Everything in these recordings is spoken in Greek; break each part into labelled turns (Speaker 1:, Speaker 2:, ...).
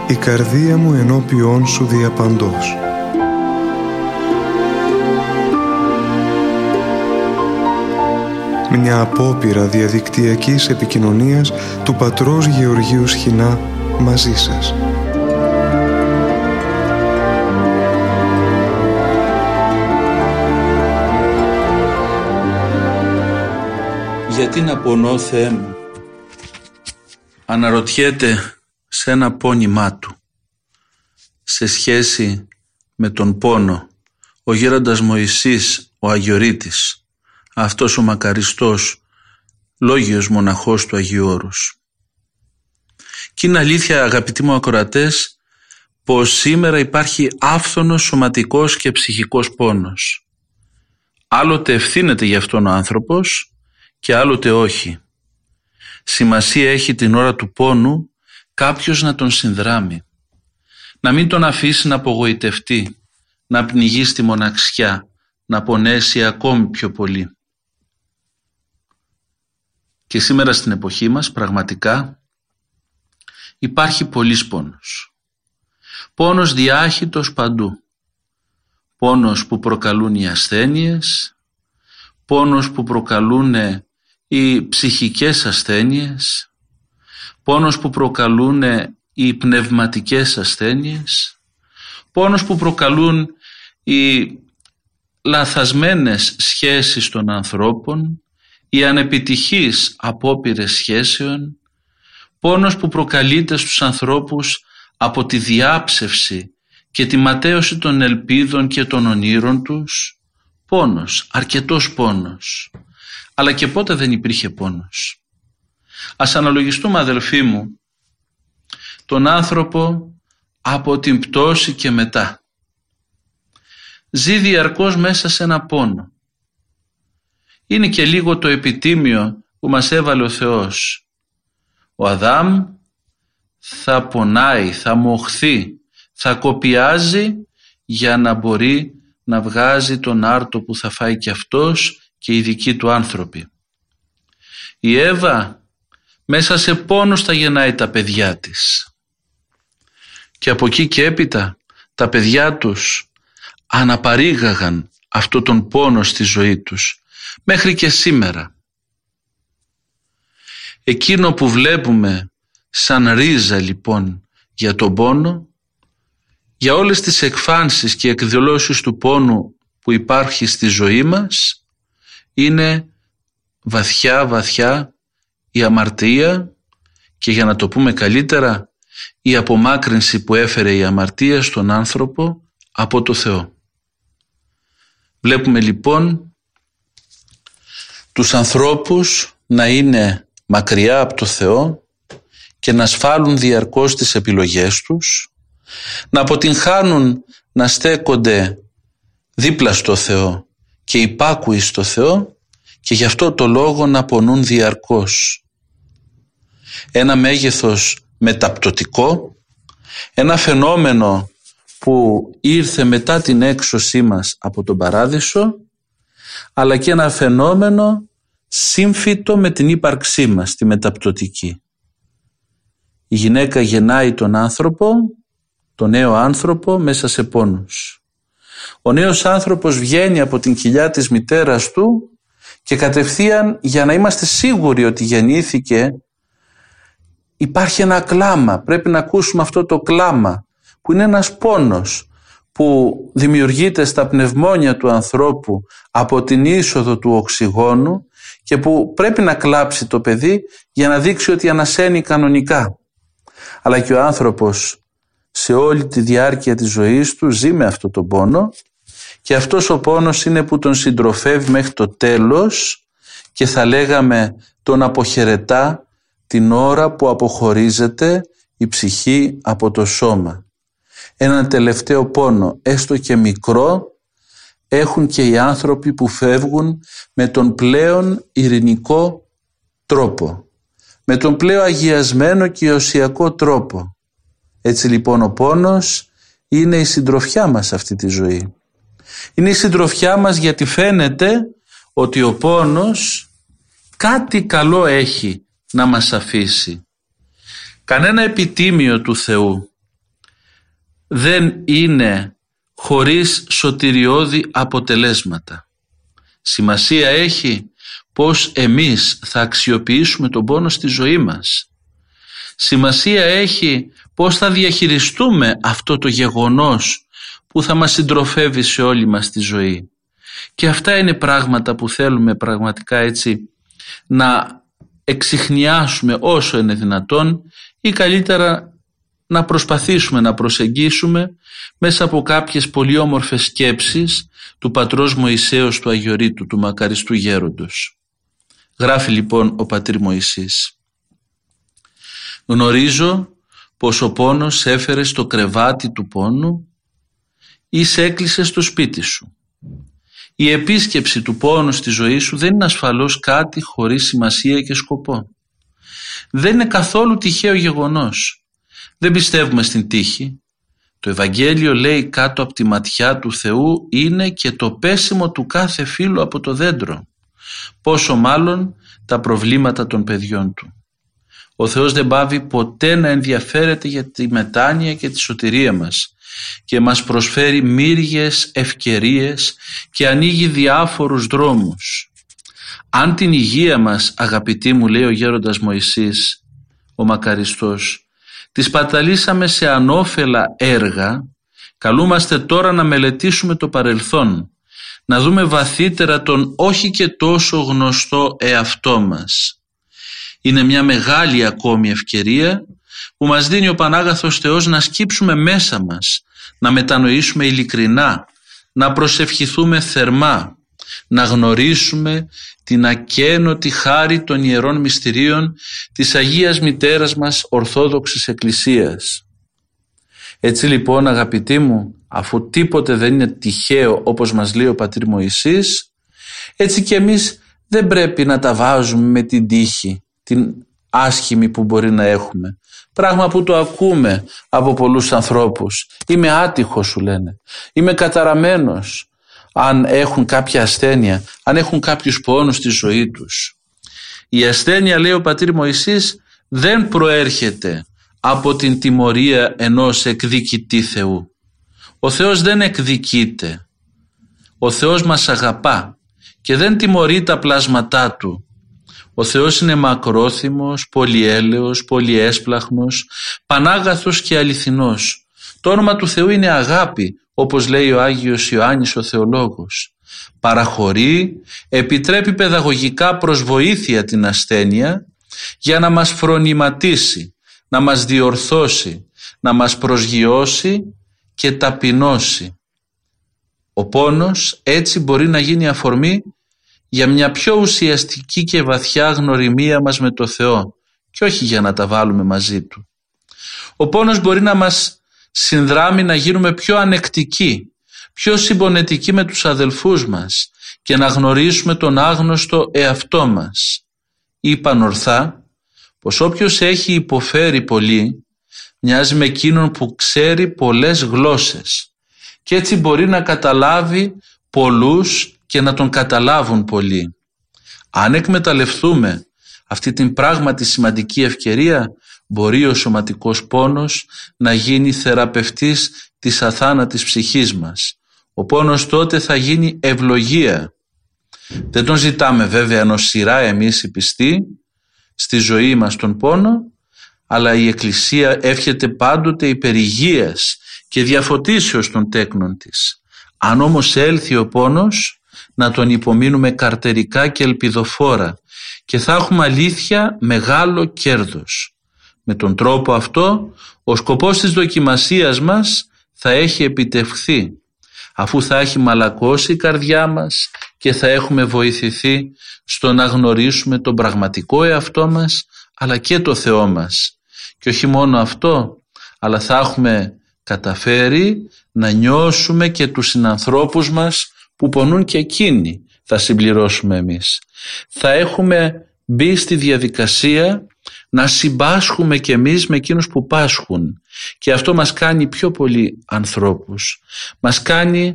Speaker 1: η καρδία μου ενώπιόν σου διαπαντός. Μια απόπειρα διαδικτυακής επικοινωνίας του πατρός Γεωργίου Σχοινά μαζί σας.
Speaker 2: Γιατί να πονώ, Θεέ μου? Αναρωτιέται σε ένα πόνημά του σε σχέση με τον πόνο ο γέροντας Μωυσής ο Αγιορείτης, αυτός ο μακαριστός λόγιος μοναχός του Αγίου Όρους. Και είναι αλήθεια, αγαπητοί μου ακροατές, πως σήμερα υπάρχει άφθονος σωματικός και ψυχικός πόνος. Άλλοτε ευθύνεται γι' αυτόν ο άνθρωπος και άλλοτε όχι. Σημασία έχει την ώρα του πόνου κάποιος να τον συνδράμει, να μην τον αφήσει να απογοητευτεί, να πνιγεί στη μοναξιά, να πονέσει ακόμη πιο πολύ. Και σήμερα στην εποχή μας πραγματικά υπάρχει πολύς πόνος. Πόνος διάχυτος παντού. Πόνος που προκαλούν οι ασθένειες, πόνος που προκαλούν οι ψυχικές ασθένειες, πόνος που προκαλούν οι πνευματικές ασθένειες, πόνος που προκαλούν οι λαθασμένες σχέσεις των ανθρώπων, οι ανεπιτυχείς απόπειρες σχέσεων, πόνος που προκαλείται στους ανθρώπους από τη διάψευση και τη ματαίωση των ελπίδων και των ονείρων τους, πόνος, αρκετός πόνος. Αλλά και πότε δεν υπήρχε πόνος? Ας αναλογιστούμε, αδελφοί μου, τον άνθρωπο από την πτώση και μετά. Ζει διαρκώς μέσα σε ένα πόνο. Είναι και λίγο το επιτίμιο που μας έβαλε ο Θεός. Ο Αδάμ θα πονάει, θα μοχθεί, θα κοπιάζει για να μπορεί να βγάζει τον άρτο που θα φάει και αυτός και οι δικοί του άνθρωποι. Η Εύα μέσα σε πόνος θα γεννάει τα παιδιά της. Και από εκεί και έπειτα τα παιδιά τους αναπαρήγαγαν αυτό τον πόνο στη ζωή τους μέχρι και σήμερα. Εκείνο που βλέπουμε σαν ρίζα λοιπόν για τον πόνο, για όλες τις εκφάνσεις και εκδηλώσεις του πόνου που υπάρχει στη ζωή μας, είναι βαθιά η αμαρτία και, για να το πούμε καλύτερα, η απομάκρυνση που έφερε η αμαρτία στον άνθρωπο από το Θεό. Βλέπουμε λοιπόν τους ανθρώπους να είναι μακριά από το Θεό και να σφάλουν διαρκώς τις επιλογές τους, να αποτυγχάνουν να στέκονται δίπλα στο Θεό και υπάκουοι στο Θεό, και γι' αυτό το λόγο να πονούν διαρκώς. Ένα μέγεθος μεταπτωτικό, ένα φαινόμενο που ήρθε μετά την έξωσή μας από τον Παράδεισο, αλλά και ένα φαινόμενο σύμφυτο με την ύπαρξή μας, τη μεταπτωτική. Η γυναίκα γεννάει τον άνθρωπο, τον νέο άνθρωπο, μέσα σε πόνους. Ο νέος άνθρωπος βγαίνει από την κοιλιά της μητέρας του και κατευθείαν, για να είμαστε σίγουροι ότι γεννήθηκε, υπάρχει ένα κλάμα. Πρέπει να ακούσουμε αυτό το κλάμα, που είναι ένας πόνος που δημιουργείται στα πνευμόνια του ανθρώπου από την είσοδο του οξυγόνου και που πρέπει να κλάψει το παιδί για να δείξει ότι ανασένει κανονικά. Αλλά και ο άνθρωπος σε όλη τη διάρκεια της ζωής του ζει με αυτό το πόνο, και αυτός ο πόνος είναι που τον συντροφεύει μέχρι το τέλος και θα λέγαμε τον αποχαιρετά την ώρα που αποχωρίζεται η ψυχή από το σώμα. Έναν τελευταίο πόνο, έστω και μικρό, έχουν και οι άνθρωποι που φεύγουν με τον πλέον ειρηνικό τρόπο, με τον πλέον αγιασμένο και οσιακό τρόπο. Έτσι λοιπόν ο πόνος είναι η συντροφιά μας αυτή τη ζωή. Είναι η συντροφιά μας γιατί φαίνεται ότι ο πόνος κάτι καλό έχει να μας αφήσει. Κανένα επιτίμιο του Θεού δεν είναι χωρίς σωτηριώδη αποτελέσματα. Σημασία έχει πώς εμείς θα αξιοποιήσουμε τον πόνο στη ζωή μας. Σημασία έχει πώς θα διαχειριστούμε αυτό το γεγονός που θα μας συντροφεύει σε όλη μας τη ζωή. Και αυτά είναι πράγματα που θέλουμε πραγματικά έτσι να εξιχνιάσουμε όσο είναι δυνατόν, ή καλύτερα να προσπαθήσουμε να προσεγγίσουμε μέσα από κάποιες πολύ όμορφες σκέψεις του πατρός Μωυσέως του Αγιορείτου, του μακαριστού γέροντος. Γράφει λοιπόν ο πατήρ Μωυσής: «Γνωρίζω πως ο πόνος έφερε στο κρεβάτι του πόνου ή σε έκλεισε στο σπίτι σου. Η επίσκεψη του πόνου στη ζωή σου δεν είναι ασφαλώς κάτι χωρίς σημασία και σκοπό. Δεν είναι καθόλου τυχαίο γεγονός. Δεν πιστεύουμε στην τύχη. Το Ευαγγέλιο λέει κάτω από τη ματιά του Θεού είναι και το πέσιμο του κάθε φύλλου από το δέντρο. Πόσο μάλλον τα προβλήματα των παιδιών του. Ο Θεός δεν πάβει ποτέ να ενδιαφέρεται για τη μετάνοια και τη σωτηρία μας και μας προσφέρει μύριες ευκαιρίες και ανοίγει διάφορους δρόμους. Αν την υγεία μας, αγαπητοί μου, λέει ο γέροντας Μωυσής, ο μακαριστός, τη σπαταλήσαμε σε ανώφελα έργα, καλούμαστε τώρα να μελετήσουμε το παρελθόν, να δούμε βαθύτερα τον όχι και τόσο γνωστό εαυτό μας. Είναι μια μεγάλη ακόμη ευκαιρία που μας δίνει ο Πανάγαθος Θεός να σκύψουμε μέσα μας, να μετανοήσουμε ειλικρινά, να προσευχηθούμε θερμά, να γνωρίσουμε την ακένωτη χάρη των Ιερών Μυστηρίων της Αγίας Μητέρας μας Ορθόδοξης Εκκλησίας. Έτσι λοιπόν, αγαπητοί μου, αφού τίποτε δεν είναι τυχαίο όπως μας λέει ο πατήρ Μωυσής, έτσι και εμείς δεν πρέπει να τα βάζουμε με την τύχη, την άσχημη που μπορεί να έχουμε. Πράγμα που το ακούμε από πολλούς ανθρώπους. Είμαι άτυχος, σου λένε. Είμαι καταραμένος. Αν έχουν κάποια ασθένεια, αν έχουν κάποιους πόνους στη ζωή τους. Η ασθένεια, λέει ο πατήρ Μωυσής, δεν προέρχεται από την τιμωρία ενός εκδικητή Θεού. Ο Θεός δεν εκδικείται. Ο Θεός μας αγαπά και δεν τιμωρεί τα πλάσματά Του. Ο Θεός είναι μακρόθυμος, πολυέλεος, πολυέσπλαχνος, πανάγαθος και αληθινός. Το όνομα του Θεού είναι αγάπη, όπως λέει ο Άγιος Ιωάννης ο Θεολόγος. Παραχωρεί, επιτρέπει παιδαγωγικά προς βοήθεια την ασθένεια για να μας φρονηματίσει, να μας διορθώσει, να μας προσγειώσει και ταπεινώσει. Ο πόνος έτσι μπορεί να γίνει αφορμή για μια πιο ουσιαστική και βαθιά γνωριμία μας με το Θεό και όχι για να τα βάλουμε μαζί Του. Ο πόνος μπορεί να μας συνδράμει να γίνουμε πιο ανεκτικοί, πιο συμπονετικοί με τους αδελφούς μας και να γνωρίσουμε τον άγνωστο εαυτό μας. Είπαν ορθά πως όποιος έχει υποφέρει πολύ μοιάζει με εκείνον που ξέρει πολλές γλώσσες και έτσι μπορεί να καταλάβει πολλούς και να τον καταλάβουν πολλοί. Αν εκμεταλλευτούμε αυτή την πράγματι σημαντική ευκαιρία, μπορεί ο σωματικός πόνος να γίνει θεραπευτής της αθάνατης ψυχής μας. Ο πόνος τότε θα γίνει ευλογία. Δεν τον ζητάμε βέβαια νοσηρά εμείς οι πιστοί στη ζωή μας τον πόνο, αλλά η Εκκλησία εύχεται πάντοτε υπερηγείας και διαφωτίσεως των τέκνων της. Αν όμως έλθει ο πόνος, να τον υπομείνουμε καρτερικά και ελπιδοφόρα και θα έχουμε αλήθεια μεγάλο κέρδος. Με τον τρόπο αυτό ο σκοπός της δοκιμασίας μας θα έχει επιτευχθεί, αφού θα έχει μαλακώσει η καρδιά μας και θα έχουμε βοηθηθεί στο να γνωρίσουμε τον πραγματικό εαυτό μας αλλά και το Θεό μας. Και όχι μόνο αυτό, αλλά θα έχουμε καταφέρει να νιώσουμε και τους συνανθρώπους μας που πονούν και εκείνοι, θα συμπληρώσουμε εμείς. Θα έχουμε μπει στη διαδικασία να συμπάσχουμε και εμείς με εκείνους που πάσχουν και αυτό μας κάνει πιο πολλοί ανθρώπους. Μας κάνει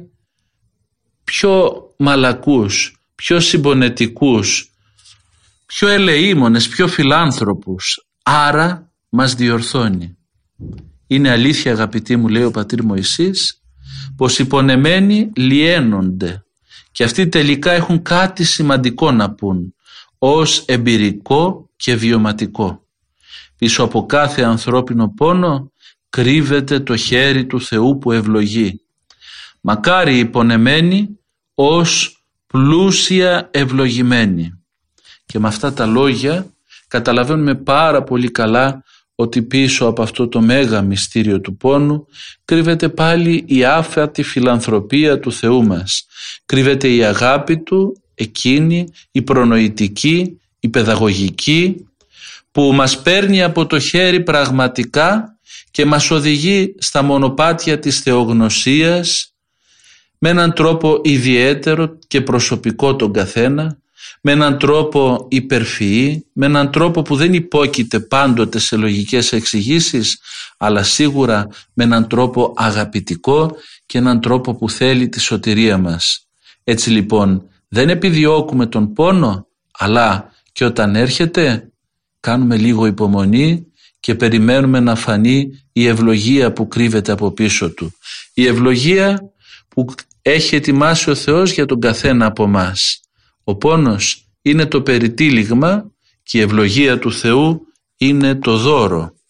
Speaker 2: πιο μαλακούς, πιο συμπονετικούς, πιο ελεήμονες, πιο φιλάνθρωπους. Άρα μας διορθώνει. Είναι αλήθεια, αγαπητοί μου, λέει ο πατήρ Μωυσής, πως οι πονεμένοι λιένονται και αυτοί τελικά έχουν κάτι σημαντικό να πούν ως εμπειρικό και βιωματικό. Πίσω από κάθε ανθρώπινο πόνο κρύβεται το χέρι του Θεού που ευλογεί. Μακάρι οι πονεμένοι ως πλούσια ευλογημένοι. Και με αυτά τα λόγια καταλαβαίνουμε πάρα πολύ καλά ότι πίσω από αυτό το μέγα μυστήριο του πόνου κρύβεται πάλι η άφατη φιλανθρωπία του Θεού μας. Κρύβεται η αγάπη Του, εκείνη η προνοητική, η παιδαγωγική, που μας παίρνει από το χέρι πραγματικά και μας οδηγεί στα μονοπάτια της θεογνωσίας με έναν τρόπο ιδιαίτερο και προσωπικό τον καθένα, με έναν τρόπο υπερφυή, με έναν τρόπο που δεν υπόκειται πάντοτε σε λογικές εξηγήσεις, αλλά σίγουρα με έναν τρόπο αγαπητικό και έναν τρόπο που θέλει τη σωτηρία μας. Έτσι λοιπόν δεν επιδιώκουμε τον πόνο, αλλά και όταν έρχεται κάνουμε λίγο υπομονή και περιμένουμε να φανεί η ευλογία που κρύβεται από πίσω του. Η ευλογία που έχει ετοιμάσει ο Θεός για τον καθένα από μας. Ο πόνος είναι το περιτύλιγμα και η ευλογία του Θεού είναι το δώρο.